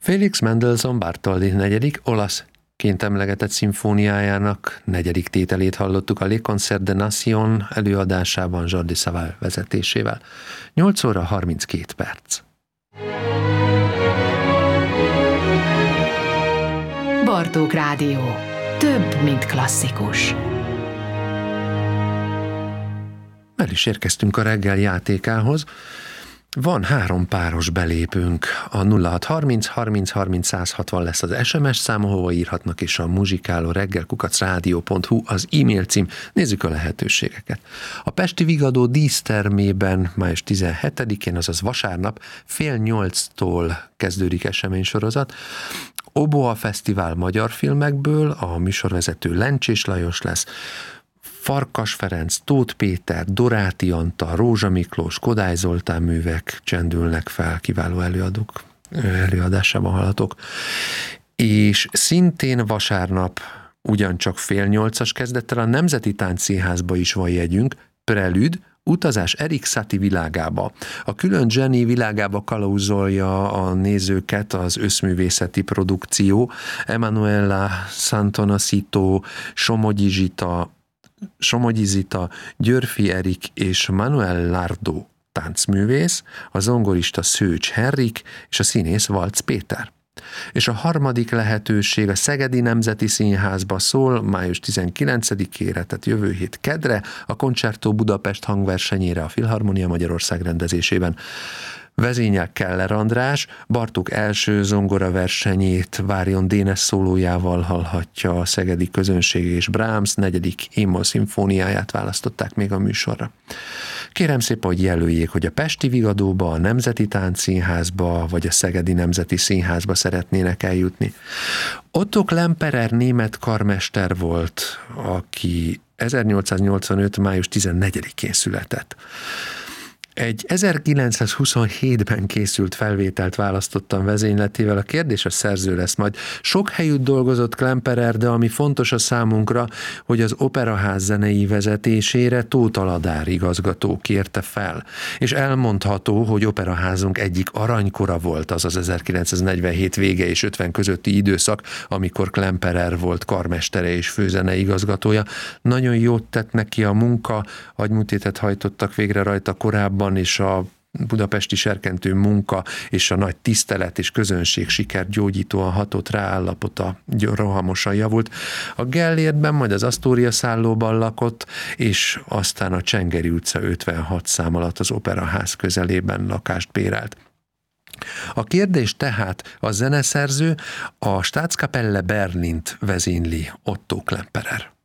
Felix Mendelssohn Bartholdy negyedik olaszként emlegetett szimfóniájának negyedik tételét hallottuk a Les Concerts de Nation előadásában Jordi Savall vezetésével. 8 óra 32 perc. Bartók Rádió. Több, mint klasszikus. El is érkeztünk a reggel játékához. Van 3 páros belépőnk. A 0630 30 30 160 lesz az SMS szám, ahova írhatnak, és a muzsikálóreggel@radio.hu az e-mail cím. Nézzük a lehetőségeket. A Pesti Vigadó dísztermében május 17-én, azaz vasárnap, 7:30-tól kezdődik eseménysorozat. Oboa Fesztivál magyar filmekből, a műsorvezető Lencsés Lajos lesz, Farkas Ferenc, Tóth Péter, Doráti Antal, Rózsa Miklós, Kodály Zoltán művek csendülnek fel, kiváló előadók előadásában hallhatók. És szintén vasárnap ugyancsak 7:30 kezdettel a Nemzeti Táncszínházba is van jegyünk, Prelüd, utazás Erik Satie világába. A külön Jenny világába kalauzolja a nézőket az összművészeti produkció. Emanuela Santonacito, Somogyi Zita, Györfi Erik és Manuel Lardo táncművész, a zongorista Szőcs Henrik és a színész Valc Péter. És a harmadik lehetőség a Szegedi Nemzeti Színházba szól május 19-ére, tehát jövő hét kedre, a Concerto Budapest hangversenyére a Filharmonia Magyarország rendezésében. Vezényel Keller András, Bartók első zongoraversenyét Várjon Dénes szólójával hallhatja a szegedi közönség, és Brahms 4. e-moll szimfóniáját választották még a műsorra. Kérem szépen, hogy jelöljék, hogy a Pesti Vigadóba, a Nemzeti Táncszínházba vagy a Szegedi Nemzeti Színházba szeretnének eljutni. Otto Klemperer német karmester volt, aki 1885. május 14-én született. Egy 1927-ben készült felvételt választottam vezényletével. A kérdés a szerző lesz majd. Sok helyütt dolgozott Klemperer, de ami fontos a számunkra, hogy az Operaház zenei vezetésére Tóth Aladár igazgató kérte fel. És elmondható, hogy Operaházunk egyik aranykora volt az 1947 vége és 50 közötti időszak, amikor Klemperer volt karmestere és főzenei igazgatója. Nagyon jót tett neki a munka, agyműtétet hajtottak végre rajta korábban, és a budapesti serkentő munka és a nagy tisztelet és közönség siker gyógyítóan hatott rá, állapota rohamosan javult. A Gellértben, majd az Asztória szállóban lakott, és aztán a Csengeri utca 56 szám alatt az Operaház közelében lakást bérelt. A kérdés tehát a zeneszerző, a Staatskapelle Berlint vezényli Otto Klemperer.